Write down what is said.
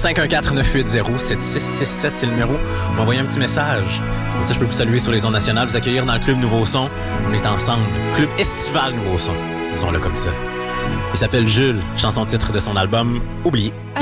514-980-7667, c'est le numéro. Vous m'envoyez un petit message. Comme ça, je peux vous saluer sur les ondes nationales, vous accueillir dans le Club Nouveau Son. On est ensemble. Club estival Nouveau Son. Disons-le comme ça. Il s'appelle Jules, chanson titre de son album Oublié.